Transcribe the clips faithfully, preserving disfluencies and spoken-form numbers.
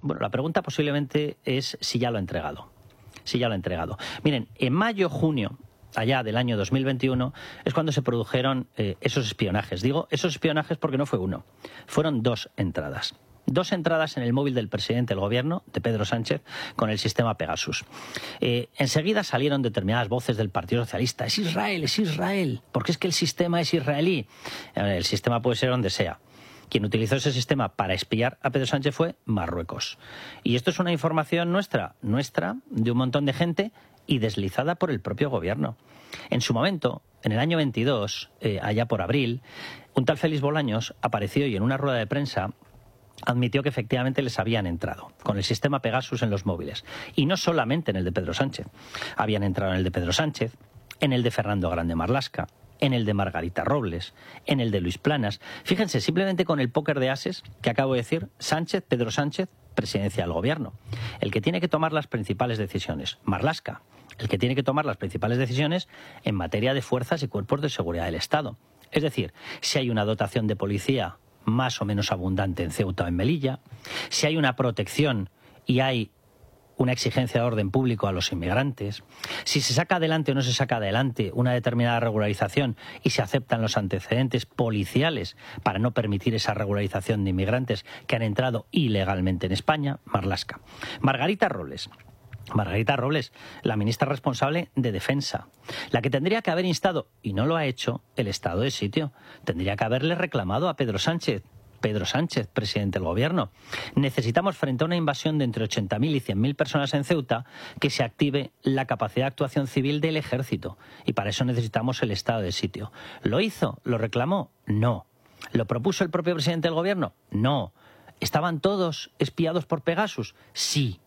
Bueno, la pregunta posiblemente es si ya lo ha entregado. Si ya lo ha entregado. Miren, en mayo, junio, allá del año dos mil veintiuno, es cuando se produjeron eh, esos espionajes. Digo esos espionajes porque no fue uno, fueron dos entradas. Dos entradas en el móvil del presidente del gobierno, de Pedro Sánchez, con el sistema Pegasus. Eh, enseguida salieron determinadas voces del Partido Socialista. Es Israel, es Israel, porque es que el sistema es israelí. El sistema puede ser donde sea. Quien utilizó ese sistema para espiar a Pedro Sánchez fue Marruecos. Y esto es una información nuestra, nuestra, de un montón de gente y deslizada por el propio gobierno. En su momento, en el año veintidós, eh, allá por abril, un tal Félix Bolaños apareció y en una rueda de prensa admitió que efectivamente les habían entrado con el sistema Pegasus en los móviles. Y no solamente en el de Pedro Sánchez. Habían entrado en el de Pedro Sánchez, en el de Fernando Grande Marlaska, en el de Margarita Robles, en el de Luis Planas. Fíjense, simplemente con el póker de ases que acabo de decir, Sánchez, Pedro Sánchez, presidencia del gobierno. El que tiene que tomar las principales decisiones, Marlaska. El que tiene que tomar las principales decisiones en materia de fuerzas y cuerpos de seguridad del Estado. Es decir, si hay una dotación de policía más o menos abundante en Ceuta o en Melilla, si hay una protección y hay una exigencia de orden público a los inmigrantes, si se saca adelante o no se saca adelante una determinada regularización y se aceptan los antecedentes policiales para no permitir esa regularización de inmigrantes que han entrado ilegalmente en España, Marlaska. Margarita Robles. Margarita Robles, la ministra responsable de Defensa, la que tendría que haber instado, y no lo ha hecho, el estado de sitio. Tendría que haberle reclamado a Pedro Sánchez. Pedro Sánchez, presidente del gobierno. Necesitamos, frente a una invasión de entre ochenta mil y cien mil personas en Ceuta, que se active la capacidad de actuación civil del ejército. Y para eso necesitamos el estado de sitio. ¿Lo hizo? ¿Lo reclamó? No. ¿Lo propuso el propio presidente del gobierno? No. ¿Estaban todos espiados por Pegasus? Sí.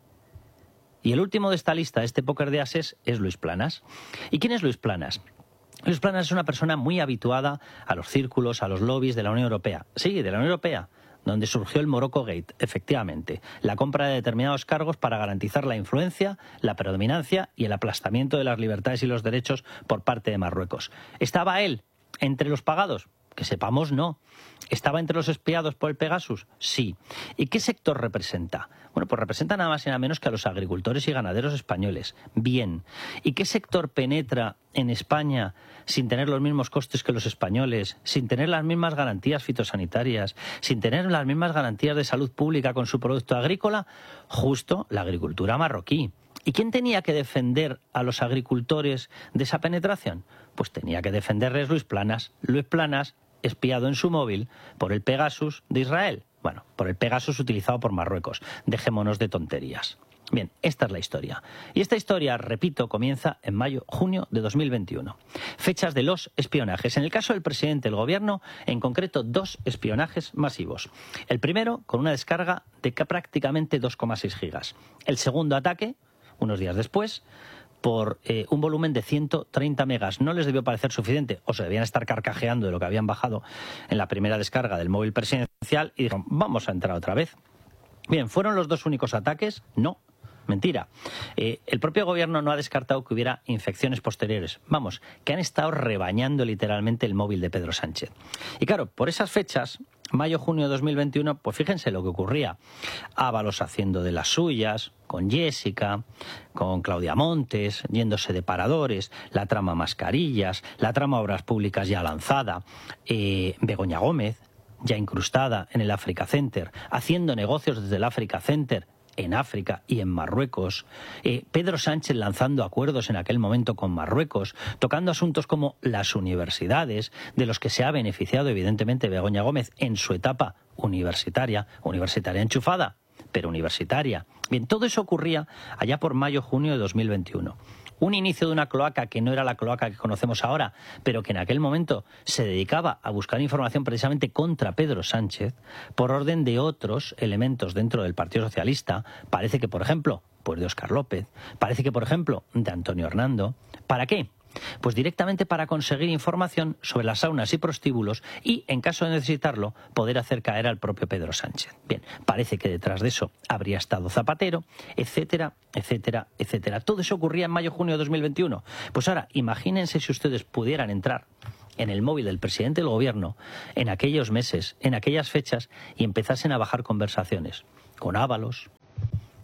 Y el último de esta lista, este póker de ases, es Luis Planas. ¿Y quién es Luis Planas? Luis Planas es una persona muy habituada a los círculos, a los lobbies de la Unión Europea. Sí, de la Unión Europea, donde surgió el Morocco Gate, efectivamente. La compra de determinados cargos para garantizar la influencia, la predominancia y el aplastamiento de las libertades y los derechos por parte de Marruecos. ¿Estaba él entre los pagados? Que sepamos, no. ¿Estaba entre los espiados por el Pegasus? Sí. ¿Y qué sector representa? Bueno, pues representa nada más y nada menos que a los agricultores y ganaderos españoles. Bien. ¿Y qué sector penetra en España sin tener los mismos costes que los españoles, sin tener las mismas garantías fitosanitarias, sin tener las mismas garantías de salud pública con su producto agrícola? Justo la agricultura marroquí. ¿Y quién tenía que defender a los agricultores de esa penetración? Pues tenía que defenderles Luis Planas. Luis Planas, espiado en su móvil por el Pegasus de Israel. Bueno, por el Pegasus utilizado por Marruecos. Dejémonos de tonterías. Bien, esta es la historia. Y esta historia, repito, comienza en mayo, junio de dos mil veintiuno. Fechas de los espionajes. En el caso del presidente del gobierno, en concreto, dos espionajes masivos. El primero, con una descarga de prácticamente dos coma seis gigas. El segundo ataque, unos días después, por eh, un volumen de ciento treinta megas. No les debió parecer suficiente, o se debían estar carcajeando de lo que habían bajado en la primera descarga del móvil presidencial y dijeron, vamos a entrar otra vez. Bien, ¿fueron los dos únicos ataques? No. Mentira. Eh, el propio gobierno no ha descartado que hubiera infecciones posteriores. Vamos, que han estado rebañando literalmente el móvil de Pedro Sánchez. Y claro, por esas fechas, mayo-junio de dos mil veintiuno, pues fíjense lo que ocurría. Ábalos haciendo de las suyas, con Jessica, con Claudia Montes, yéndose de paradores, la trama mascarillas, la trama obras públicas ya lanzada, eh, Begoña Gómez, ya incrustada en el Africa Center, haciendo negocios desde el Africa Center, en África y en Marruecos, eh, Pedro Sánchez lanzando acuerdos en aquel momento con Marruecos, tocando asuntos como las universidades, de los que se ha beneficiado evidentemente Begoña Gómez en su etapa universitaria, universitaria enchufada, pero universitaria. Bien, todo eso ocurría allá por mayo-junio de dos mil veintiuno. Un inicio de una cloaca que no era la cloaca que conocemos ahora, pero que en aquel momento se dedicaba a buscar información precisamente contra Pedro Sánchez, por orden de otros elementos dentro del Partido Socialista. Parece que, por ejemplo, pues de Óscar López, parece que, por ejemplo, de Antonio Hernando. ¿Para qué? Pues directamente para conseguir información sobre las saunas y prostíbulos y, en caso de necesitarlo, poder hacer caer al propio Pedro Sánchez. Bien, parece que detrás de eso habría estado Zapatero, etcétera, etcétera, etcétera. Todo eso ocurría en mayo-junio de dos mil veintiuno. Pues ahora, imagínense si ustedes pudieran entrar en el móvil del presidente del gobierno en aquellos meses, en aquellas fechas, y empezasen a bajar conversaciones con Ábalos,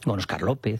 con Óscar López,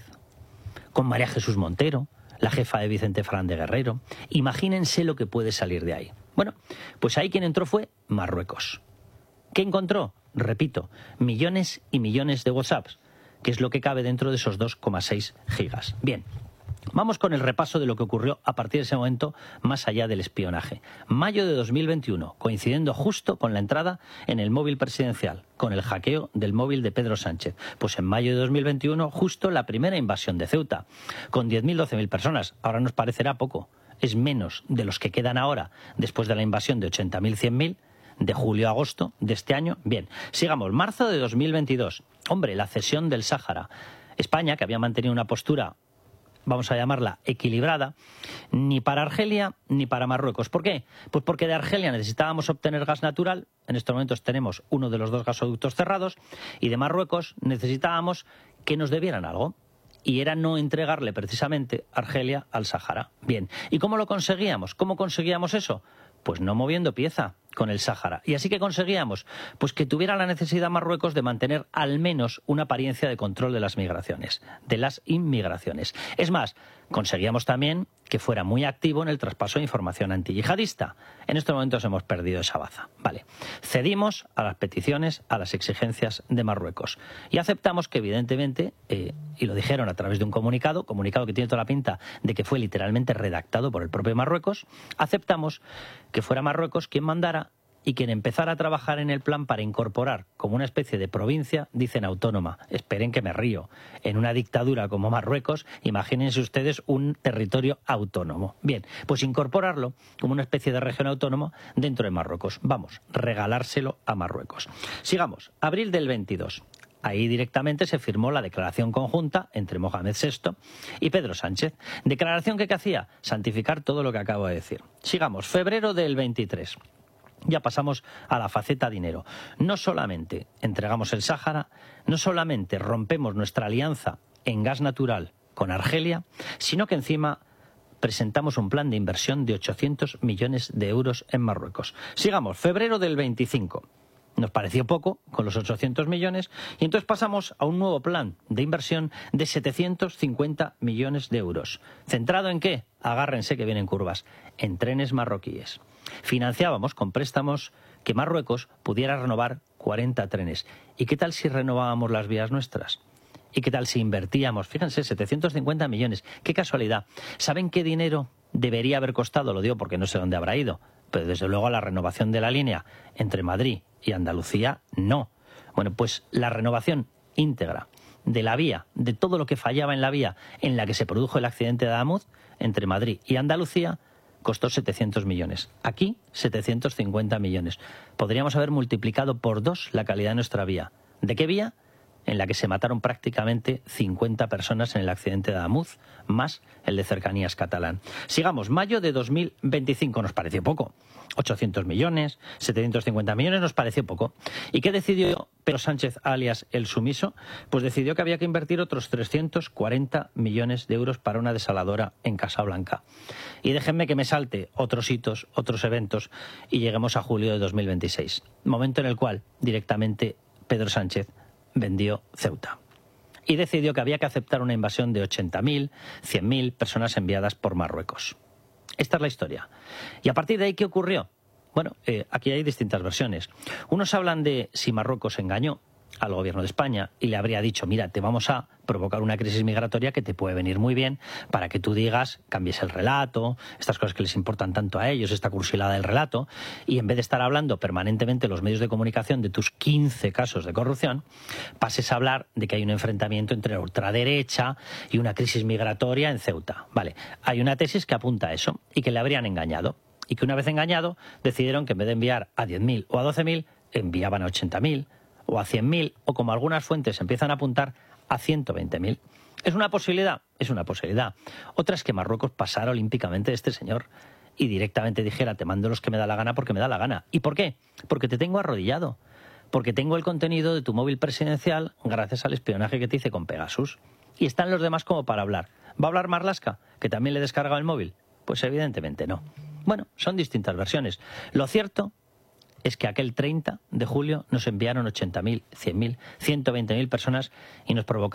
con María Jesús Montero, la jefa de Vicente Fernández Guerrero. Imagínense lo que puede salir de ahí. Bueno, pues ahí quien entró fue Marruecos. ¿Qué encontró? Repito, millones y millones de WhatsApps, que es lo que cabe dentro de esos dos coma seis gigas. Bien, vamos con el repaso de lo que ocurrió a partir de ese momento más allá del espionaje. Mayo de dos mil veintiuno, coincidiendo justo con la entrada en el móvil presidencial, con el hackeo del móvil de Pedro Sánchez. Pues en mayo de dos mil veintiuno, justo la primera invasión de Ceuta, con diez mil, doce mil personas. Ahora nos parecerá poco, es menos de los que quedan ahora después de la invasión de ochenta mil, cien mil, de julio a agosto de este año. Bien, sigamos, marzo de dos mil veintidós. Hombre, la cesión del Sáhara. España, que había mantenido una postura, vamos a llamarla equilibrada, ni para Argelia ni para Marruecos. ¿Por qué? Pues porque de Argelia necesitábamos obtener gas natural, en estos momentos tenemos uno de los dos gasoductos cerrados, y de Marruecos necesitábamos que nos debieran algo, y era no entregarle precisamente Argelia al Sáhara. Bien, ¿y cómo lo conseguíamos? ¿Cómo conseguíamos eso? Pues no moviendo pieza con el Sáhara. ¿Y así que conseguíamos? Pues que tuviera la necesidad Marruecos de mantener al menos una apariencia de control de las migraciones, de las inmigraciones. Es más, conseguíamos también que fuera muy activo en el traspaso de información antiyihadista. En estos momentos hemos perdido esa baza. Vale. Cedimos a las peticiones, a las exigencias de Marruecos. Y aceptamos que, evidentemente, eh, y lo dijeron a través de un comunicado, comunicado que tiene toda la pinta de que fue literalmente redactado por el propio Marruecos, aceptamos que fuera Marruecos quien mandara y quien empezara a trabajar en el plan para incorporar como una especie de provincia, dicen autónoma, esperen que me río, en una dictadura como Marruecos, imagínense ustedes un territorio autónomo. Bien, pues incorporarlo como una especie de región autónoma dentro de Marruecos. Vamos, regalárselo a Marruecos. Sigamos, abril del veintidós. Ahí directamente se firmó la declaración conjunta entre Mohamed sexto y Pedro Sánchez. Declaración que, ¿qué hacía? Santificar todo lo que acabo de decir. Sigamos, febrero del veintitrés. Ya pasamos a la faceta dinero. No solamente entregamos el Sáhara, no solamente rompemos nuestra alianza en gas natural con Argelia, sino que encima presentamos un plan de inversión de ochocientos millones de euros en Marruecos. Sigamos, febrero del veinticinco. Nos pareció poco con los ochocientos millones y entonces pasamos a un nuevo plan de inversión de setecientos cincuenta millones de euros. ¿Centrado en qué? Agárrense que vienen curvas. En trenes marroquíes. Financiábamos con préstamos que Marruecos pudiera renovar cuarenta trenes. ¿Y qué tal si renovábamos las vías nuestras? ¿Y qué tal si invertíamos? Fíjense, setecientos cincuenta millones. ¡Qué casualidad! ¿Saben qué dinero debería haber costado? Lo digo porque no sé dónde habrá ido. Pero desde luego a la renovación de la línea entre Madrid y Andalucía, no. Bueno, pues la renovación íntegra de la vía, de todo lo que fallaba en la vía en la que se produjo el accidente de Adamuz, entre Madrid y Andalucía, costó setecientos millones. Aquí, setecientos cincuenta millones. Podríamos haber multiplicado por dos la calidad de nuestra vía. ¿De qué vía? En la que se mataron prácticamente cincuenta personas en el accidente de Adamuz, más el de Cercanías catalán. Sigamos, mayo de dos mil veinticinco, nos pareció poco. ochocientos millones, setecientos cincuenta millones, nos pareció poco. ¿Y qué decidió Pedro Sánchez, alias el sumiso? Pues decidió que había que invertir otros trescientos cuarenta millones de euros para una desaladora en Casablanca. Y déjenme que me salte otros hitos, otros eventos, y lleguemos a julio de dos mil veintiséis. Momento en el cual, directamente, Pedro Sánchez vendió Ceuta y decidió que había que aceptar una invasión de ochenta mil, cien mil personas enviadas por Marruecos. Esta es la historia. Y a partir de ahí, ¿qué ocurrió? Bueno, eh, aquí hay distintas versiones. Unos hablan de si Marruecos engañó al gobierno de España y le habría dicho, mira, te vamos a provocar una crisis migratoria que te puede venir muy bien para que tú digas, cambies el relato, estas cosas que les importan tanto a ellos, esta cursilada del relato, y en vez de estar hablando permanentemente en los medios de comunicación de tus quince casos de corrupción, pases a hablar de que hay un enfrentamiento entre la ultraderecha y una crisis migratoria en Ceuta. Vale, hay una tesis que apunta a eso y que le habrían engañado, y que una vez engañado decidieron que en vez de enviar a diez mil o a doce mil, enviaban a ochenta mil o a cien mil, o como algunas fuentes empiezan a apuntar, a ciento veinte mil. ¿Es una posibilidad? Es una posibilidad. Otra es que Marruecos pasara olímpicamente de este señor y directamente dijera, te mando los que me da la gana porque me da la gana. ¿Y por qué? Porque te tengo arrodillado. Porque tengo el contenido de tu móvil presidencial gracias al espionaje que te hice con Pegasus. Y están los demás como para hablar. ¿Va a hablar Marlaska, que también le he descargado el móvil? Pues evidentemente no. Bueno, son distintas versiones. Lo cierto es que aquel treinta de julio nos enviaron ochenta mil, cien mil, ciento veinte mil personas y nos provocaron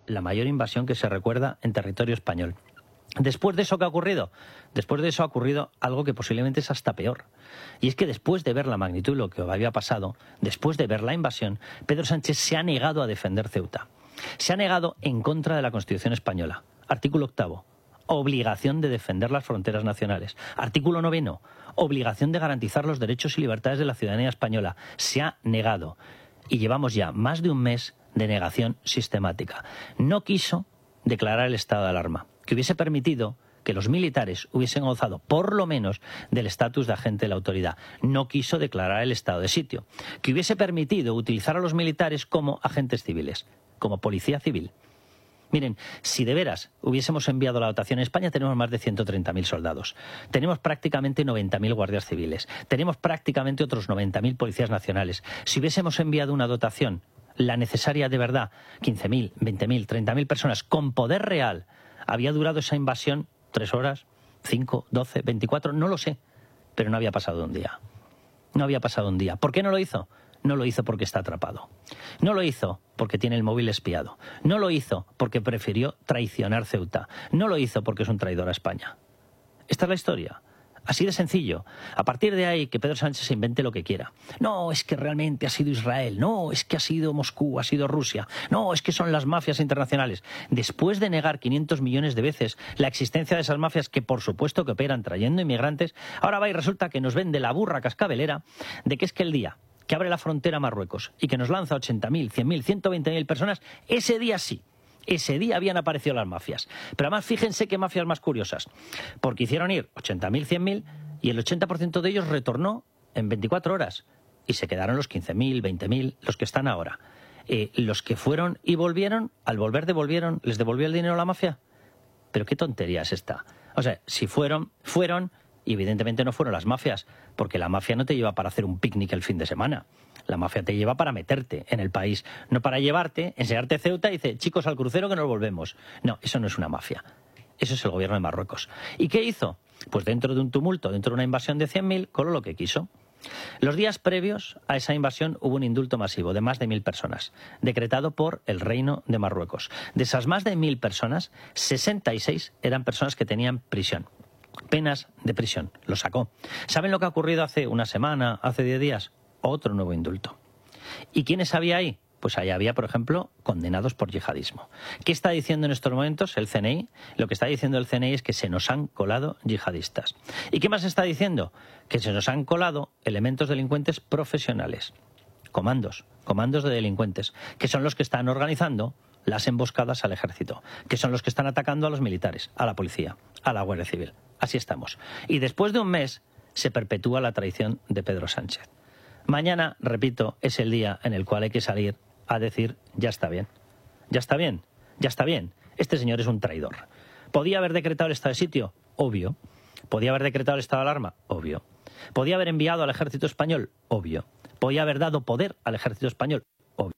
la mayor invasión que se recuerda en territorio español. Después de eso, ¿qué ha ocurrido? Después de eso ha ocurrido algo que posiblemente es hasta peor. Y es que después de ver la magnitud de lo que había pasado, después de ver la invasión, Pedro Sánchez se ha negado a defender Ceuta. Se ha negado en contra de la Constitución española. Artículo octavo, obligación de defender las fronteras nacionales. Artículo noveno, obligación de garantizar los derechos y libertades de la ciudadanía española. Se ha negado. Y llevamos ya más de un mes de negación sistemática. No quiso declarar el estado de alarma, que hubiese permitido que los militares hubiesen gozado por lo menos del estatus de agente de la autoridad. No quiso declarar el estado de sitio, que hubiese permitido utilizar a los militares como agentes civiles, como policía civil. Miren, si de veras hubiésemos enviado la dotación en España, tenemos más de ciento treinta mil soldados. Tenemos prácticamente noventa mil guardias civiles. Tenemos prácticamente otros noventa mil policías nacionales. Si hubiésemos enviado una dotación, la necesaria de verdad, quince mil, veinte mil, treinta mil personas, con poder real, ¿había durado esa invasión tres horas, cinco, doce, veinticuatro? No lo sé, pero no había pasado un día. No había pasado un día. ¿Por qué no lo hizo? No lo hizo porque está atrapado. No lo hizo porque tiene el móvil espiado. No lo hizo porque prefirió traicionar Ceuta. No lo hizo porque es un traidor a España. Esta es la historia. Así de sencillo. A partir de ahí, que Pedro Sánchez se invente lo que quiera. No, es que realmente ha sido Israel. No, es que ha sido Moscú, ha sido Rusia. No, es que son las mafias internacionales. Después de negar quinientos millones de veces la existencia de esas mafias que por supuesto que operan trayendo inmigrantes, ahora va y resulta que nos vende la burra cascabelera de que es que el día que abre la frontera a Marruecos y que nos lanza ochenta mil, cien mil, ciento veinte mil personas, ese día sí. Ese día habían aparecido las mafias. Pero además fíjense qué mafias más curiosas. Porque hicieron ir ochenta mil, cien mil y el ochenta por ciento de ellos retornó en veinticuatro horas. Y se quedaron los quince mil, veinte mil, los que están ahora. Eh, los que fueron y volvieron, al volver devolvieron, ¿les devolvió el dinero a la mafia? Pero qué tontería es esta. O sea, si fueron, fueron, y evidentemente no fueron las mafias, porque la mafia no te lleva para hacer un picnic el fin de semana. La mafia te lleva para meterte en el país, no para llevarte, enseñarte Ceuta y dice, chicos, al crucero que nos volvemos. No, eso no es una mafia. Eso es el gobierno de Marruecos. ¿Y qué hizo? Pues dentro de un tumulto, dentro de una invasión de cien mil, coló lo que quiso. Los días previos a esa invasión hubo un indulto masivo de más de mil personas, decretado por el Reino de Marruecos. De esas más de mil personas, sesenta y seis eran personas que tenían prisión. Penas de prisión. Lo sacó. ¿Saben lo que ha ocurrido hace una semana, hace diez días? Otro nuevo indulto. ¿Y quiénes había ahí? Pues ahí había, por ejemplo, condenados por yihadismo. ¿Qué está diciendo en estos momentos el C N I? Lo que está diciendo el C N I es que se nos han colado yihadistas. ¿Y qué más está diciendo? Que se nos han colado elementos delincuentes profesionales. Comandos, comandos de delincuentes, que son los que están organizando las emboscadas al ejército, que son los que están atacando a los militares, a la policía, a la Guardia Civil. Así estamos. Y después de un mes se perpetúa la traición de Pedro Sánchez. Mañana, repito, es el día en el cual hay que salir a decir, ya está bien, ya está bien, ya está bien. Este señor es un traidor. ¿Podía haber decretado el estado de sitio? Obvio. ¿Podía haber decretado el estado de alarma? Obvio. ¿Podía haber enviado al ejército español? Obvio. ¿Podía haber dado poder al ejército español? Obvio.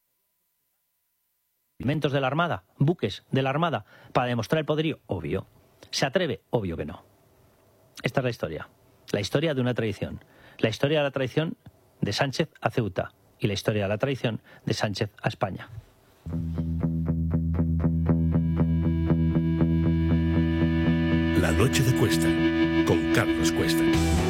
¿Elementos de la Armada? ¿Buques de la Armada? ¿Para demostrar el poderío? Obvio. ¿Se atreve? Obvio que no. Esta es la historia. La historia de una traición. La historia de la traición de Sánchez a Ceuta y la historia de la traición de Sánchez a España. La noche de Cuesta, con Carlos Cuesta.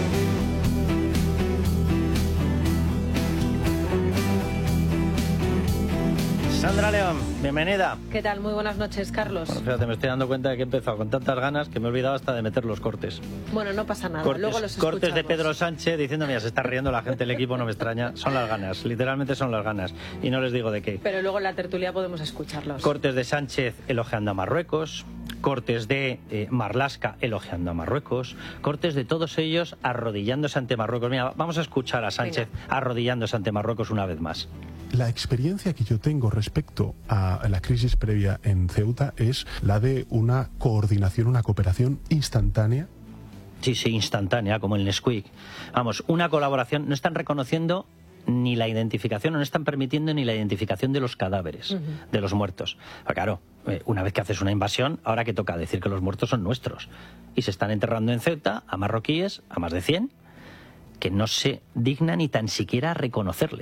Sandra León, bienvenida. ¿Qué tal? Muy buenas noches, Carlos. Bueno, fíjate, me estoy dando cuenta de que he empezado con tantas ganas que me he olvidado hasta de meter los cortes. Bueno, no pasa nada, Cortes, luego los cortes de escuchamos. Pedro Sánchez diciendo, mira, se está riendo la gente del equipo, no me extraña. Son las ganas, literalmente son las ganas. Y no les digo de qué. Pero luego en la tertulia podemos escucharlos. Cortes de Sánchez elogiando a Marruecos, cortes de eh, Marlaska elogiando a Marruecos, cortes de todos ellos arrodillándose ante Marruecos. Mira, vamos a escuchar a Sánchez Venga. arrodillándose ante Marruecos una vez más. La experiencia que yo tengo respecto a la crisis previa en Ceuta es la de una coordinación, una cooperación instantánea. Sí, sí, instantánea, como el Nesquik. Vamos, una colaboración. No están reconociendo ni la identificación, no están permitiendo ni la identificación de los cadáveres, uh-huh. de los muertos. Pero claro, una vez que haces una invasión, ahora que toca decir que los muertos son nuestros. Y se están enterrando en Ceuta a marroquíes, a más de cien, que no se dignan ni tan siquiera a reconocerles.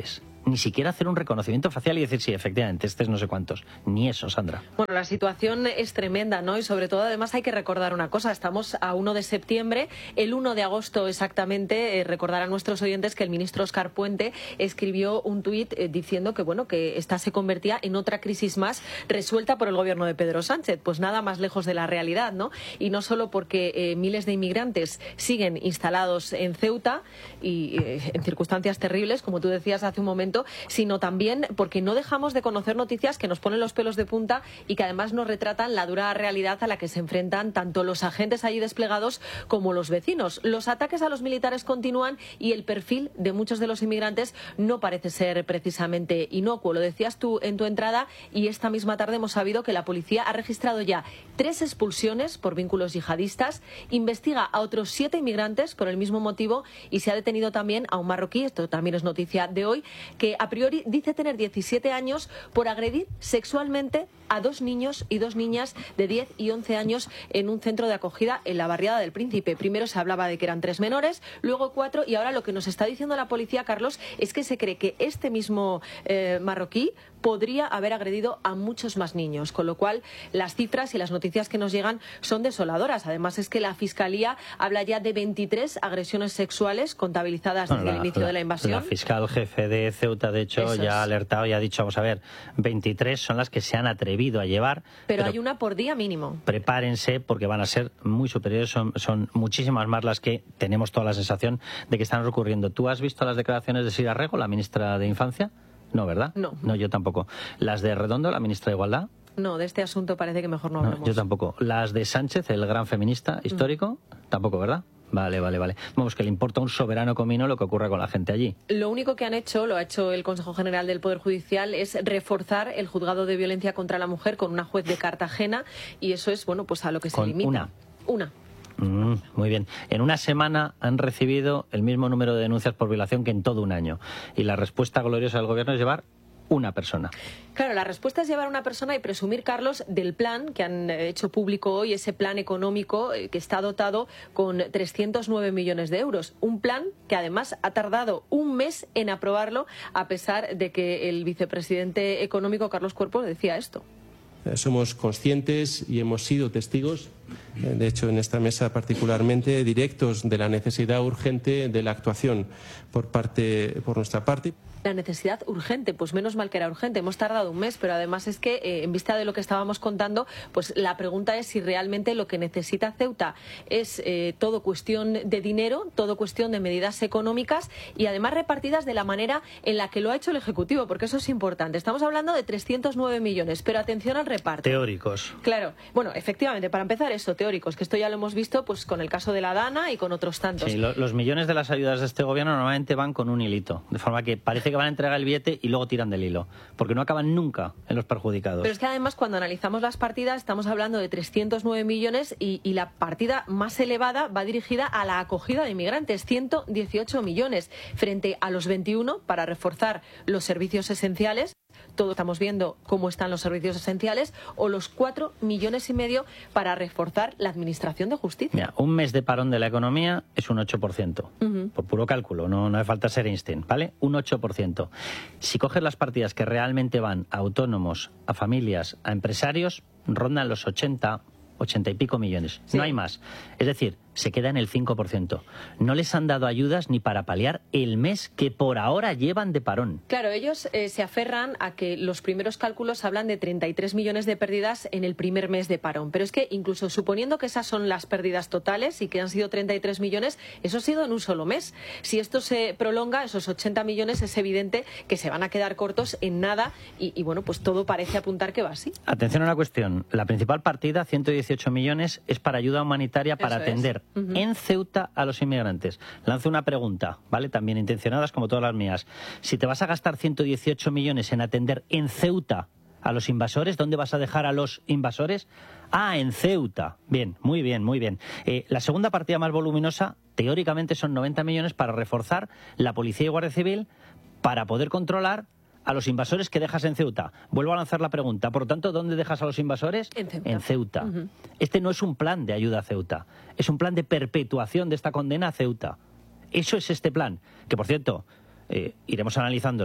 ni siquiera hacer un reconocimiento facial y decir, sí, efectivamente, este es no sé cuántos. Ni eso, Sandra. Bueno, la situación es tremenda, ¿no? Y sobre todo, además, hay que recordar una cosa. Estamos a uno de septiembre. El uno de agosto, exactamente, eh, recordar a nuestros oyentes que el ministro Óscar Puente escribió un tuit eh, diciendo que, bueno, que esta se convertía en otra crisis más resuelta por el gobierno de Pedro Sánchez. Pues nada más lejos de la realidad, ¿no? Y no solo porque eh, miles de inmigrantes siguen instalados en Ceuta y eh, en circunstancias terribles, como tú decías hace un momento, sino también porque no dejamos de conocer noticias que nos ponen los pelos de punta y que además nos retratan la dura realidad a la que se enfrentan tanto los agentes allí desplegados como los vecinos. Los ataques a los militares continúan y el perfil de muchos de los inmigrantes no parece ser precisamente inocuo. Lo decías tú en tu entrada y esta misma tarde hemos sabido que la policía ha registrado ya tres expulsiones por vínculos yihadistas, investiga a otros siete inmigrantes por el mismo motivo y se ha detenido también a un marroquí, esto también es noticia de hoy, que a priori dice tener diecisiete años por agredir sexualmente a dos niños y dos niñas de diez y once años en un centro de acogida en la barriada del Príncipe. Primero se hablaba de que eran tres menores, luego cuatro y ahora lo que nos está diciendo la policía, Carlos, es que se cree que este mismo eh, marroquí podría haber agredido a muchos más niños, con lo cual las cifras y las noticias que nos llegan son desoladoras. Además es que la Fiscalía habla ya de veintitrés agresiones sexuales contabilizadas desde bueno, la, el inicio la, de la invasión. La fiscal jefe de Ceuta, de hecho, Eso ya ha alertado y ha dicho, vamos a ver, veintitrés son las que se han atrevido a llevar. Pero, pero hay una por día mínimo. Prepárense porque van a ser muy superiores, son, son muchísimas más las que tenemos toda la sensación de que están ocurriendo. ¿Tú has visto las declaraciones de Sira Rego, la ministra de Infancia? No, ¿verdad? No. No, yo tampoco. ¿Las de Redondo, la ministra de Igualdad? No, de este asunto parece que mejor no hablemos. No, yo tampoco. ¿Las de Sánchez, el gran feminista histórico? Mm. Tampoco, ¿verdad? Vale, vale, vale. Vamos, que le importa un soberano comino lo que ocurra con la gente allí. Lo único que han hecho, lo ha hecho el Consejo General del Poder Judicial, es reforzar el juzgado de violencia contra la mujer con una juez de Cartagena y eso es, bueno, pues a lo que se con limita. Una. Una. Mm, muy bien. En una semana han recibido el mismo número de denuncias por violación que en todo un año. Y la respuesta gloriosa del gobierno es llevar una persona. Claro, la respuesta es llevar a una persona y presumir, Carlos, del plan que han hecho público hoy, ese plan económico que está dotado con trescientos nueve millones de euros. Un plan que además ha tardado un mes en aprobarlo, a pesar de que el vicepresidente económico, Carlos Cuerpo, decía esto. Somos conscientes y hemos sido testigos, de hecho en esta mesa particularmente, directos de la necesidad urgente de la actuación por parte, por nuestra parte. La necesidad urgente, pues menos mal que era urgente, hemos tardado un mes, pero además es que eh, en vista de lo que estábamos contando, pues la pregunta es si realmente lo que necesita Ceuta es eh, todo cuestión de dinero, todo cuestión de medidas económicas y además repartidas de la manera en la que lo ha hecho el Ejecutivo, porque eso es importante. Estamos hablando de trescientos nueve millones, pero atención al reparto. Teóricos. Claro, bueno, efectivamente, para empezar eso, teóricos, que esto ya lo hemos visto pues con el caso de la Dana y con otros tantos. Sí, lo, los millones de las ayudas de este gobierno normalmente van con un hilito, de forma que parece que van a entregar el billete y luego tiran del hilo, porque no acaban nunca en los perjudicados. Pero es que además cuando analizamos las partidas estamos hablando de trescientos nueve millones y, y la partida más elevada va dirigida a la acogida de inmigrantes, ciento dieciocho millones, frente a los veintiuno para reforzar los servicios esenciales. Todos estamos viendo cómo están los servicios esenciales, o los cuatro millones y medio para reforzar la administración de justicia. Mira, un mes de parón de la economía es un ocho por ciento, uh-huh. por puro cálculo, no, no hace falta ser Einstein, ¿vale? Un ocho por ciento. Si coges las partidas que realmente van a autónomos, a familias, a empresarios, rondan los ochenta, ochenta y pico millones. Sí. No hay más. Es decir, se queda en el cinco por ciento. No les han dado ayudas ni para paliar el mes que por ahora llevan de parón. Claro, ellos eh, se aferran a que los primeros cálculos hablan de treinta y tres millones de pérdidas en el primer mes de parón. Pero es que incluso suponiendo que esas son las pérdidas totales y que han sido treinta y tres millones, eso ha sido en un solo mes. Si esto se prolonga, esos ochenta millones, es evidente que se van a quedar cortos en nada y, y bueno, pues todo parece apuntar que va así. Atención a una cuestión. La principal partida, ciento dieciocho millones, es para ayuda humanitaria para eso atender es. Uh-huh. en Ceuta a los inmigrantes. Lanzo una pregunta, ¿vale? También intencionadas como todas las mías. Si te vas a gastar ciento dieciocho millones en atender en Ceuta a los invasores, ¿dónde vas a dejar a los invasores? Ah, en Ceuta. Bien, muy bien, muy bien. Eh, la segunda partida más voluminosa, teóricamente, son noventa millones para reforzar la policía y guardia civil para poder controlar a los invasores que dejas en Ceuta. Vuelvo a lanzar la pregunta. Por lo tanto, ¿dónde dejas a los invasores? En Ceuta. En Ceuta. Uh-huh. Este no es un plan de ayuda a Ceuta. Es un plan de perpetuación de esta condena a Ceuta. Eso es este plan. Que, por cierto, eh, iremos analizándolo.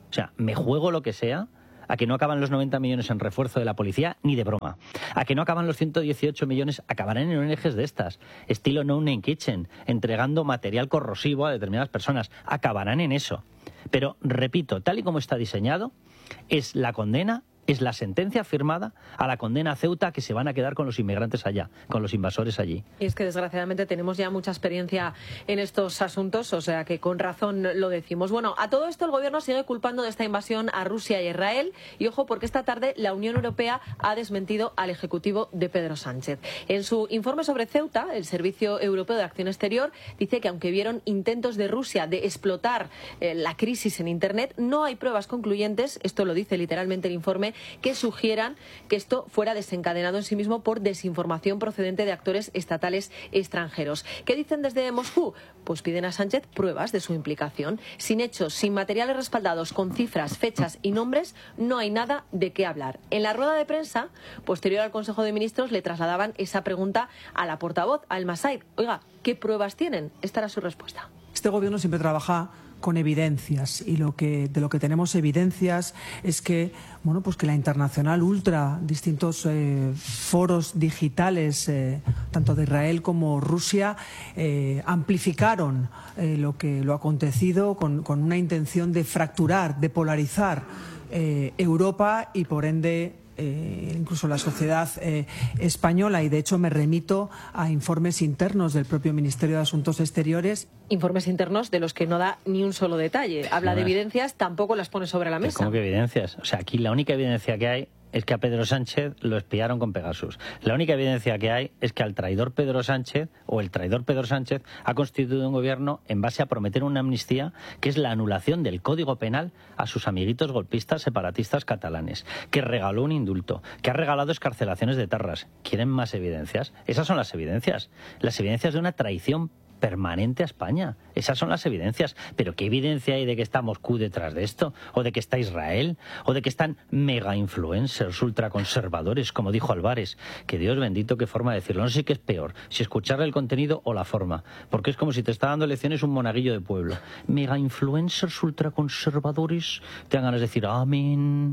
O sea, me juego lo que sea a que no acaban los noventa millones en refuerzo de la policía, ni de broma. A que no acaban los ciento dieciocho millones, acabarán en O N Ges de estas, estilo No Name Kitchen, entregando material corrosivo a determinadas personas. Acabarán en eso. Pero, repito, tal y como está diseñado, es la condena, es la sentencia firmada a la condena a Ceuta, que se van a quedar con los inmigrantes allá, con los invasores allí. Y es que desgraciadamente tenemos ya mucha experiencia en estos asuntos, o sea que con razón lo decimos. Bueno, a todo esto el gobierno sigue culpando de esta invasión a Rusia y a Israel, y ojo porque esta tarde la Unión Europea ha desmentido al ejecutivo de Pedro Sánchez. En su informe sobre Ceuta, el Servicio Europeo de Acción Exterior dice que aunque vieron intentos de Rusia de explotar eh, la crisis en Internet, no hay pruebas concluyentes, esto lo dice literalmente el informe, que sugieran que esto fuera desencadenado en sí mismo por desinformación procedente de actores estatales extranjeros. ¿Qué dicen desde Moscú? Pues piden a Sánchez pruebas de su implicación. Sin hechos, sin materiales respaldados, con cifras, fechas y nombres, no hay nada de qué hablar. En la rueda de prensa, posterior al Consejo de Ministros, le trasladaban esa pregunta a la portavoz, a El Masaid. Oiga, ¿qué pruebas tienen? Esta era su respuesta. Este gobierno siempre trabaja con evidencias, y lo que de lo que tenemos evidencias es que bueno pues que la Internacional Ultra, distintos eh, foros digitales eh, tanto de Israel como Rusia eh, amplificaron eh, lo que lo acontecido con, con una intención de fracturar, de polarizar eh, Europa y por ende Eh, incluso la sociedad eh, española, y de hecho me remito a informes internos del propio Ministerio de Asuntos Exteriores. Informes internos de los que no da ni un solo detalle. Habla de evidencias, tampoco las pone sobre la mesa. ¿Cómo que evidencias? O sea, aquí la única evidencia que hay es que a Pedro Sánchez lo espiaron con Pegasus. La única evidencia que hay es que al traidor Pedro Sánchez, o el traidor Pedro Sánchez, ha constituido un gobierno en base a prometer una amnistía que es la anulación del Código Penal a sus amiguitos golpistas separatistas catalanes, que regaló un indulto, que ha regalado excarcelaciones de etarras. ¿Quieren más evidencias? Esas son las evidencias. Las evidencias de una traición permanente a España. Esas son las evidencias. Pero ¿qué evidencia hay de que está Moscú detrás de esto? ¿O de que está Israel? ¿O de que están mega influencers ultraconservadores, como dijo Álvarez? Que Dios bendito, qué forma de decirlo. No sé qué es peor, si escucharle el contenido o la forma. Porque es como si te está dando lecciones un monaguillo de pueblo. Mega influencers ultraconservadores. Te dan ganas de decir amén.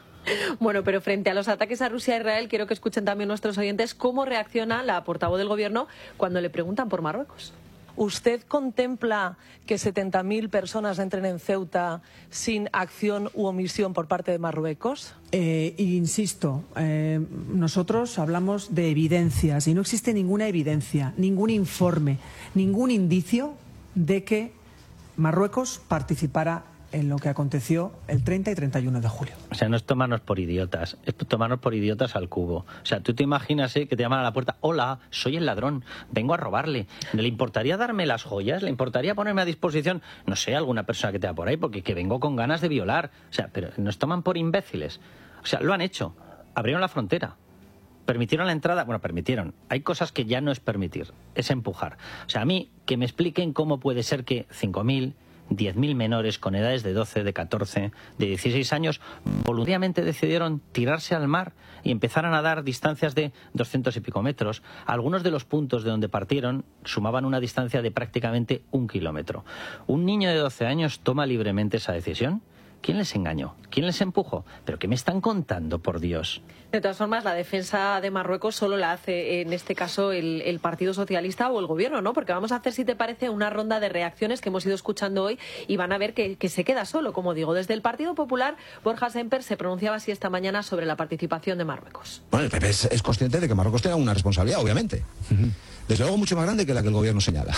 Bueno, pero frente a los ataques a Rusia e Israel, quiero que escuchen también nuestros oyentes cómo reacciona la portavoz del gobierno cuando le preguntan por Marruecos. ¿Usted contempla que setenta mil personas entren en Ceuta sin acción u omisión por parte de Marruecos? Eh, insisto, eh, nosotros hablamos de evidencias y no existe ninguna evidencia, ningún informe, ningún indicio de que Marruecos participara en lo que aconteció el treinta y treinta y uno de julio. O sea, no es tomarnos por idiotas, es tomarnos por idiotas al cubo. O sea, tú te imaginas ¿eh? que te llaman a la puerta, hola, soy el ladrón, vengo a robarle. ¿Le importaría darme las joyas? ¿Le importaría ponerme a disposición, no sé, alguna persona que te da por ahí? Porque que vengo con ganas de violar. O sea, pero nos toman por imbéciles. O sea, lo han hecho. Abrieron la frontera. Permitieron la entrada, bueno, permitieron. Hay cosas que ya no es permitir, es empujar. O sea, a mí, que me expliquen cómo puede ser que cinco mil, diez mil menores con edades de doce, de catorce, de dieciséis años voluntariamente decidieron tirarse al mar y empezaron a dar distancias de doscientos y pico metros. Algunos de los puntos de donde partieron sumaban una distancia de prácticamente un kilómetro. ¿Un niño de doce años toma libremente esa decisión? ¿Quién les engañó? ¿Quién les empujó? ¿Pero qué me están contando, por Dios? De todas formas, la defensa de Marruecos solo la hace, en este caso, el, el Partido Socialista o el Gobierno, ¿no? Porque vamos a hacer, si te parece, una ronda de reacciones que hemos ido escuchando hoy y van a ver que, que se queda solo, como digo. Desde el Partido Popular, Borja Semper se pronunciaba así esta mañana sobre la participación de Marruecos. Bueno, el P P es, es consciente de que Marruecos tenga una responsabilidad, obviamente. Desde luego mucho más grande que la que el Gobierno señala.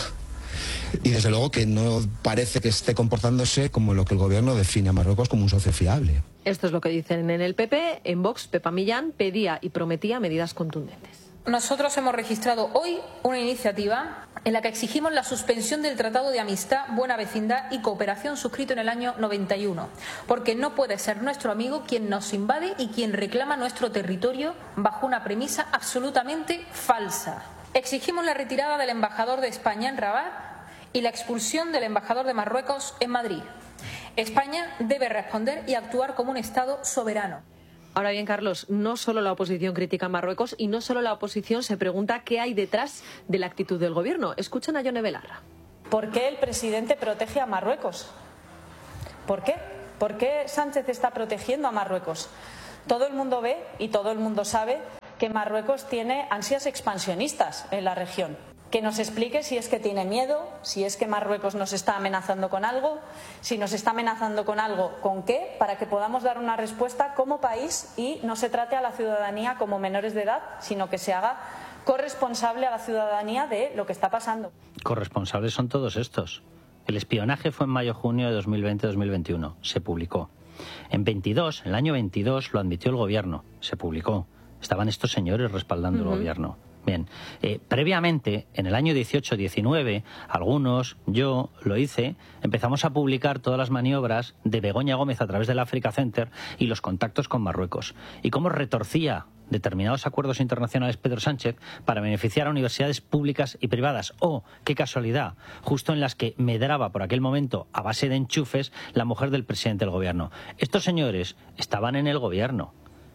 Y desde luego que no parece que esté comportándose como lo que el gobierno define a Marruecos como un socio fiable. Esto es lo que dicen en el P P. En Vox, Pepa Millán pedía y prometía medidas contundentes. Nosotros hemos registrado hoy una iniciativa en la que exigimos la suspensión del Tratado de Amistad, Buena Vecindad y Cooperación suscrito en el año noventa y uno, porque no puede ser nuestro amigo quien nos invade y quien reclama nuestro territorio bajo una premisa absolutamente falsa. Exigimos la retirada del embajador de España en Rabat y la expulsión del embajador de Marruecos en Madrid. España debe responder y actuar como un Estado soberano. Ahora bien, Carlos, no solo la oposición critica a Marruecos y no solo la oposición se pregunta qué hay detrás de la actitud del gobierno. Escuchen a Yone Belarra. ¿Por qué el presidente protege a Marruecos? ¿Por qué? ¿Por qué Sánchez está protegiendo a Marruecos? Todo el mundo ve y todo el mundo sabe que Marruecos tiene ansias expansionistas en la región. Que nos explique si es que tiene miedo, si es que Marruecos nos está amenazando con algo, si nos está amenazando con algo, ¿con qué? Para que podamos dar una respuesta como país y no se trate a la ciudadanía como menores de edad, sino que se haga corresponsable a la ciudadanía de lo que está pasando. Corresponsables son todos estos. El espionaje fue en mayo-junio de dos mil veinte dos mil veintiuno. Se publicó. En veintidós, en el año veintidós, lo admitió el gobierno. Se publicó. Estaban estos señores respaldando uh-huh. el gobierno. Bien, eh, previamente, en el año dieciocho diecinueve, algunos, yo lo hice, empezamos a publicar todas las maniobras de Begoña Gómez a través del Africa Center y los contactos con Marruecos. Y cómo retorcía determinados acuerdos internacionales Pedro Sánchez para beneficiar a universidades públicas y privadas. Oh, qué casualidad, justo en las que medraba por aquel momento, a base de enchufes, la mujer del presidente del gobierno. Estos señores estaban en el gobierno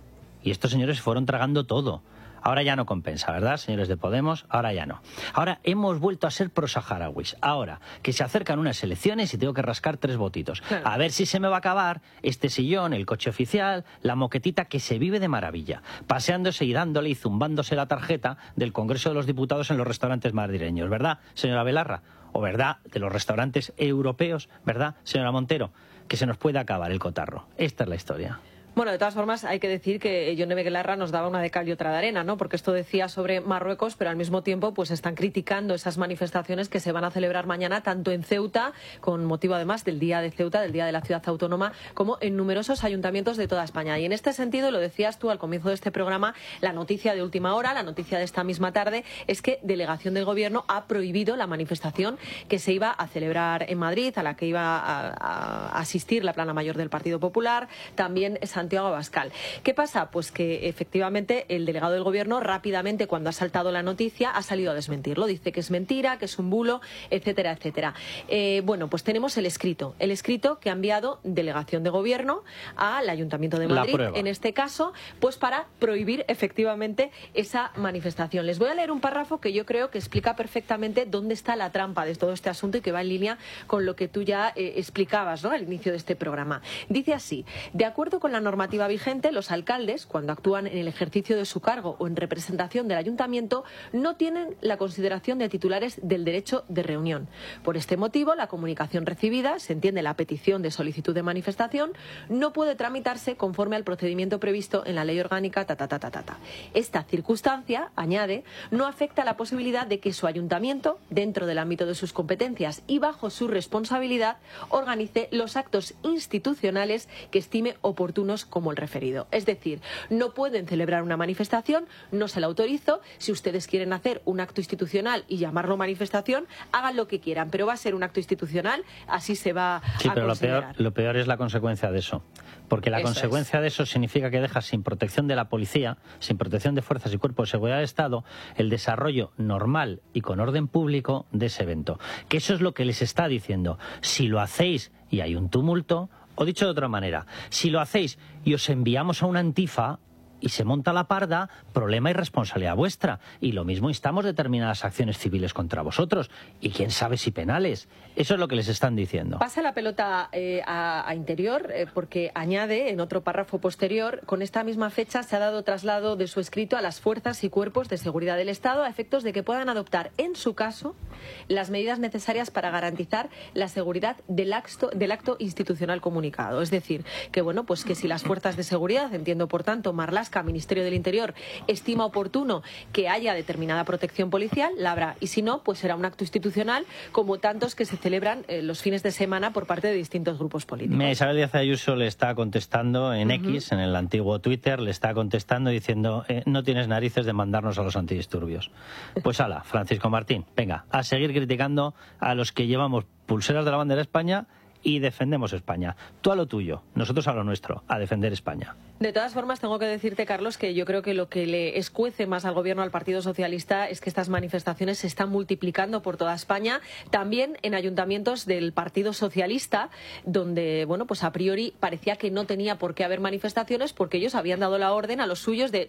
y estos señores fueron tragando todo. Ahora ya no compensa, ¿verdad, señores de Podemos? Ahora ya no. Ahora hemos vuelto a ser prosaharauis. Ahora que se acercan unas elecciones y tengo que rascar tres votitos. Claro. A ver si se me va a acabar este sillón, el coche oficial, la moquetita que se vive de maravilla, paseándose y dándole y zumbándose la tarjeta del Congreso de los Diputados en los restaurantes madrileños, ¿verdad, señora Belarra? O verdad, de los restaurantes europeos, ¿verdad, señora Montero? Que se nos puede acabar el cotarro. Esta es la historia. Bueno, de todas formas, hay que decir que Yone Belarra nos daba una de cal y otra de arena, ¿no? Porque esto decía sobre Marruecos, pero al mismo tiempo pues están criticando esas manifestaciones que se van a celebrar mañana, tanto en Ceuta, con motivo además del Día de Ceuta, del Día de la Ciudad Autónoma, como en numerosos ayuntamientos de toda España. Y en este sentido, lo decías tú al comienzo de este programa, la noticia de última hora, la noticia de esta misma tarde, es que Delegación del Gobierno ha prohibido la manifestación que se iba a celebrar en Madrid, a la que iba a, a asistir la plana mayor del Partido Popular, también San Santiago Abascal. ¿Qué pasa? Pues que efectivamente el delegado del Gobierno rápidamente, cuando ha saltado la noticia, ha salido a desmentirlo. Dice que es mentira, que es un bulo, etcétera, etcétera. Eh, bueno, pues tenemos el escrito. El escrito que ha enviado Delegación de Gobierno al Ayuntamiento de Madrid, en este caso, pues para prohibir efectivamente esa manifestación. Les voy a leer un párrafo que yo creo que explica perfectamente dónde está la trampa de todo este asunto y que va en línea con lo que tú ya eh, explicabas, ¿no?, al inicio de este programa. Dice así: de acuerdo con la normativa vigente, los alcaldes, cuando actúan en el ejercicio de su cargo o en representación del ayuntamiento, no tienen la consideración de titulares del derecho de reunión. Por este motivo, la comunicación recibida, se entiende la petición de solicitud de manifestación, no puede tramitarse conforme al procedimiento previsto en la ley orgánica ta, ta, ta, ta, ta, ta. Esta circunstancia, añade, no afecta la posibilidad de que su ayuntamiento, dentro del ámbito de sus competencias y bajo su responsabilidad, organice los actos institucionales que estime oportunos como el referido. Es decir, no pueden celebrar una manifestación, no se la autorizo. Si ustedes quieren hacer un acto institucional y llamarlo manifestación, hagan lo que quieran, pero va a ser un acto institucional, así se va sí, a pero considerar. Lo peor, lo peor es la consecuencia de eso. Porque la Eso consecuencia es. de eso significa que dejas sin protección de la policía, sin protección de fuerzas y cuerpos de seguridad del Estado, el desarrollo normal y con orden público de ese evento. Que eso es lo que les está diciendo. Si lo hacéis y hay un tumulto, o dicho de otra manera, si lo hacéis y os enviamos a una antifa y se monta la parda, problema y responsabilidad vuestra. Y lo mismo instamos determinadas acciones civiles contra vosotros. Y quién sabe si penales. Eso es lo que les están diciendo. Pasa la pelota eh, a, a Interior, eh, porque añade en otro párrafo posterior: con esta misma fecha se ha dado traslado de su escrito a las fuerzas y cuerpos de seguridad del Estado a efectos de que puedan adoptar, en su caso, las medidas necesarias para garantizar la seguridad del acto, del acto institucional comunicado. Es decir, que bueno, pues que si las fuerzas de seguridad, entiendo por tanto Marlaska, Ministerio del Interior, estima oportuno que haya determinada protección policial, la habrá. Y si no, pues será un acto institucional como tantos que se celebran eh, los fines de semana por parte de distintos grupos políticos. Mira, Isabel Díaz Ayuso le está contestando en uh-huh. X, en el antiguo Twitter, le está contestando diciendo eh, no tienes narices de mandarnos a los antidisturbios. Pues ala, Francisco Martín, venga, a seguir criticando a los que llevamos pulseras de la bandera de España y defendemos España. Tú a lo tuyo, nosotros a lo nuestro, a defender España. De todas formas, tengo que decirte, Carlos, que yo creo que lo que le escuece más al Gobierno, al Partido Socialista, es que estas manifestaciones se están multiplicando por toda España, también en ayuntamientos del Partido Socialista, donde, bueno, pues a priori parecía que no tenía por qué haber manifestaciones porque ellos habían dado la orden a los suyos de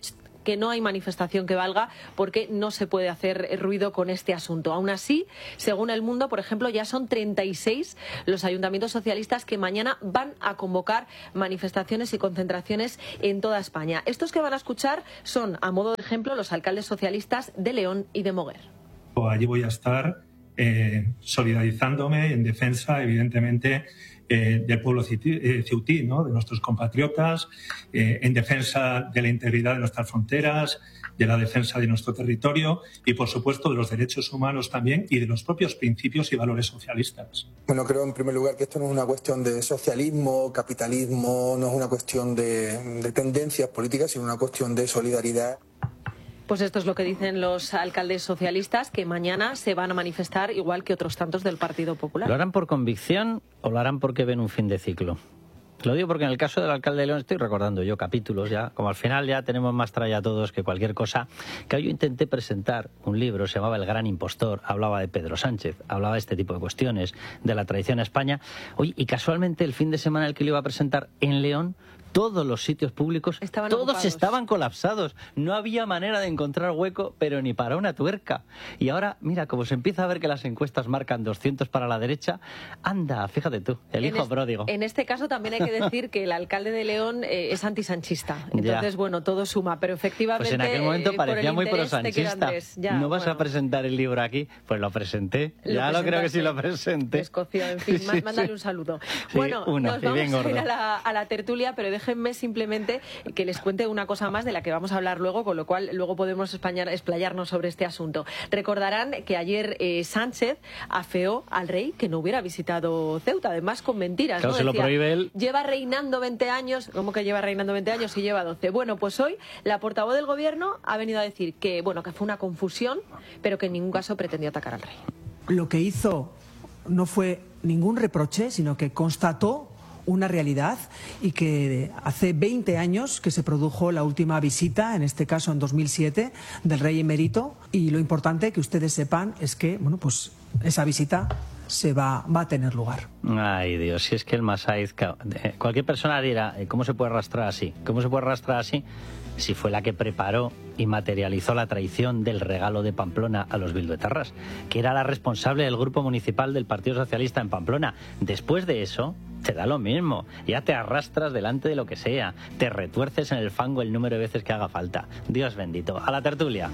que no hay manifestación que valga porque no se puede hacer ruido con este asunto. Aún así, según El Mundo, por ejemplo, ya son treinta y seis los ayuntamientos socialistas que mañana van a convocar manifestaciones y concentraciones en toda España. Estos que van a escuchar son, a modo de ejemplo, los alcaldes socialistas de León y de Moguer. Allí voy a estar eh, solidarizándome en defensa, evidentemente, eh, del pueblo ceutí, ¿no?, de nuestros compatriotas, eh, en defensa de la integridad de nuestras fronteras, de la defensa de nuestro territorio y, por supuesto, de los derechos humanos también y de los propios principios y valores socialistas. Bueno, creo en primer lugar que esto no es una cuestión de socialismo, capitalismo, no es una cuestión de, de tendencias políticas, sino una cuestión de solidaridad. Pues esto es lo que dicen los alcaldes socialistas, que mañana se van a manifestar igual que otros tantos del Partido Popular. ¿Lo harán por convicción o lo harán porque ven un fin de ciclo? Lo digo porque en el caso del alcalde de León estoy recordando yo capítulos ya, como al final ya tenemos más tralla todos que cualquier cosa, que yo intenté presentar un libro, se llamaba El Gran Impostor, hablaba de Pedro Sánchez, hablaba de este tipo de cuestiones, de la traición a España. Oye, y casualmente el fin de semana en el que lo iba a presentar en León, todos los sitios públicos, estaban todos ocupados. Estaban colapsados. No había manera de encontrar hueco, pero ni para una tuerca. Y ahora, mira, como se empieza a ver que las encuestas marcan doscientos para la derecha, anda, fíjate tú, el hijo en pródigo. En este caso también hay que decir que el alcalde de León eh, es antisanchista. Entonces, ya. bueno, todo suma, pero efectivamente... Pues en aquel momento eh, parecía muy prosanchista. ¿No vas bueno. a presentar el libro aquí? Pues lo presenté. Lo ya lo creo que sí lo presenté. Escocia, en fin, sí, mándale sí. un saludo. Sí, bueno, uno, nos vamos a ir gordo. a la, a la tertulia, pero déjenme simplemente que les cuente una cosa más de la que vamos a hablar luego, con lo cual luego podemos españar, explayarnos sobre este asunto. Recordarán que ayer eh, Sánchez afeó al rey que no hubiera visitado Ceuta, además con mentiras. Claro, ¿no? se lo Decía, prohíbe él. Lleva reinando veinte años. ¿Cómo que lleva reinando veinte años y lleva doce? Bueno, pues hoy la portavoz del gobierno ha venido a decir que, bueno, que fue una confusión, pero que en ningún caso pretendió atacar al rey. Lo que hizo no fue ningún reproche, sino que constató una realidad y que hace veinte años que se produjo la última visita, en este caso en dos mil siete, del rey emérito, y lo importante que ustedes sepan es que, bueno, pues esa visita se va, va a tener lugar. Ay, Dios, si es que el Masaiz, cualquier persona dirá, ¿cómo se puede arrastrar así? ¿Cómo se puede arrastrar así? Si fue la que preparó y materializó la traición del regalo de Pamplona a los bilduetarras, que era la responsable del grupo municipal del Partido Socialista en Pamplona. Después de eso, te da lo mismo. Ya te arrastras delante de lo que sea. Te retuerces en el fango el número de veces que haga falta. Dios bendito. A la tertulia.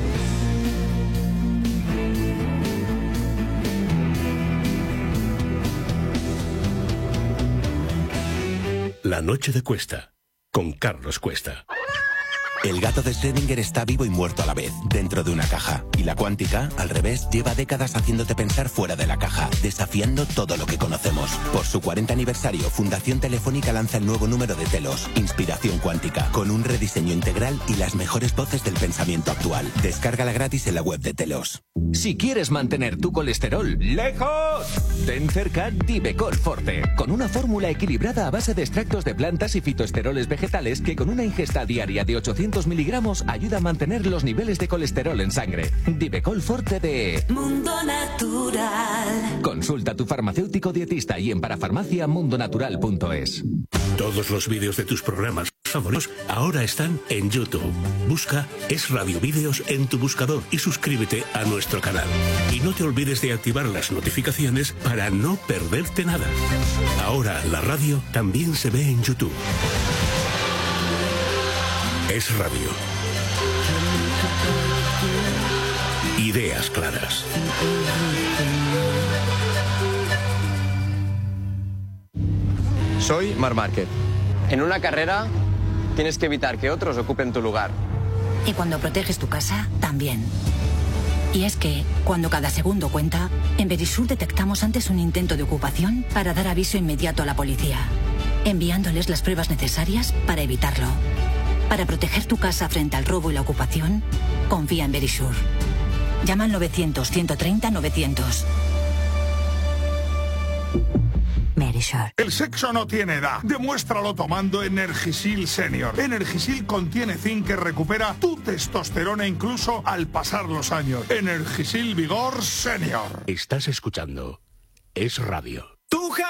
La noche de Cuesta, con Carlos Cuesta. El gato de Schrödinger está vivo y muerto a la vez, dentro de una caja. Y la cuántica, al revés, lleva décadas haciéndote pensar fuera de la caja, desafiando todo lo que conocemos. Por su cuarenta aniversario, Fundación Telefónica lanza el nuevo número de Telos, Inspiración Cuántica, con un rediseño integral y las mejores voces del pensamiento actual. Descárgala gratis en la web de Telos. Si quieres mantener tu colesterol lejos, ten cerca Divecol Forte, con una fórmula equilibrada a base de extractos de plantas y fitoesteroles vegetales que con una ingesta diaria de ochocientos miligramos ayuda a mantener los niveles de colesterol en sangre. Divecol Forte de Mundo Natural. Consulta a tu farmacéutico dietista y en parafarmacia mundonatural punto es. Todos los vídeos de tus programas favoritos ahora están en YouTube. Busca Es Radio Vídeos en tu buscador y suscríbete a nuestro canal. Y no te olvides de activar las notificaciones para no perderte nada. Ahora la radio también se ve en YouTube. Es Radio. Ideas claras. Soy Marc Márquez. En una carrera tienes que evitar que otros ocupen tu lugar. Y cuando proteges tu casa, también. Y es que, cuando cada segundo cuenta, en Verisur detectamos antes un intento de ocupación para dar aviso inmediato a la policía, enviándoles las pruebas necesarias para evitarlo. Para proteger tu casa frente al robo y la ocupación, confía en Verisur. Llama al novecientos, ciento treinta, novecientos. Verisur. El sexo no tiene edad. Demuéstralo tomando Energisil Senior. Energisil contiene zinc que recupera tu testosterona incluso al pasar los años. Energisil Vigor Senior. Estás escuchando Es Radio. Tu